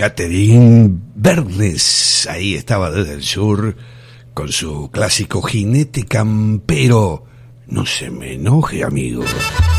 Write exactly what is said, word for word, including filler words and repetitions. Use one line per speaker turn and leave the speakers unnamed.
Catherine Vernes, ahí estaba desde el sur, con su clásico Jinete Campero. No se me enoje, amigo.